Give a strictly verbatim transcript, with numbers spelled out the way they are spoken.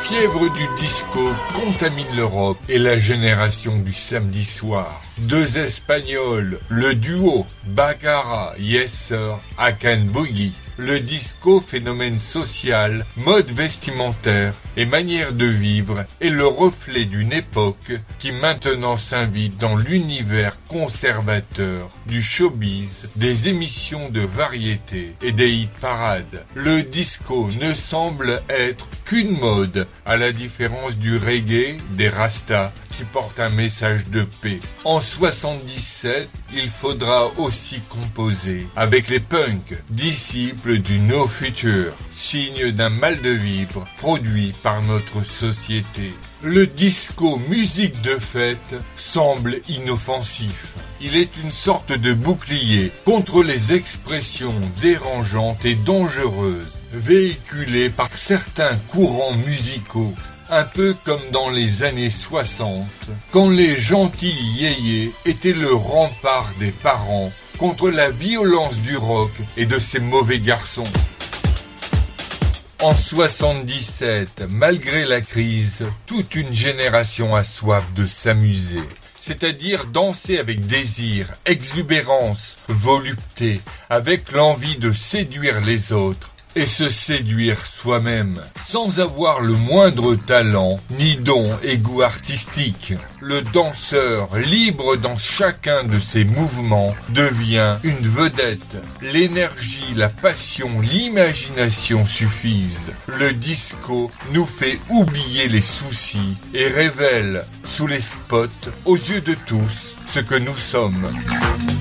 fièvre du disco contamine l'Europe et la génération du samedi soir. Deux Espagnols, le duo Baccara, Yes Sir, I Can Boogie. Le disco, phénomène social, mode vestimentaire et manière de vivre, est le reflet d'une époque qui maintenant s'invite dans l'univers conservateur du showbiz, des émissions de variété et des hit parades. Le disco ne semble être qu'une mode, à la différence du reggae, des rastas, qui portent un message de paix. En soixante-dix-sept, il faudra aussi composer avec les punks, disciples du No Future, signe d'un mal de vivre produit par notre société. Le disco, musique de fête, semble inoffensif. Il est une sorte de bouclier contre les expressions dérangeantes et dangereuses véhiculées par certains courants musicaux. Un peu comme dans les années soixante, quand les gentils yéyés étaient le rempart des parents contre la violence du rock et de ces mauvais garçons. En soixante-dix-sept, malgré la crise, toute une génération a soif de s'amuser. C'est-à-dire danser avec désir, exubérance, volupté, avec l'envie de séduire les autres et se séduire soi-même, sans avoir le moindre talent, ni don et goût artistique. Le danseur, libre dans chacun de ses mouvements, devient une vedette. L'énergie, la passion, l'imagination suffisent. Le disco nous fait oublier les soucis et révèle, sous les spots, aux yeux de tous, ce que nous sommes.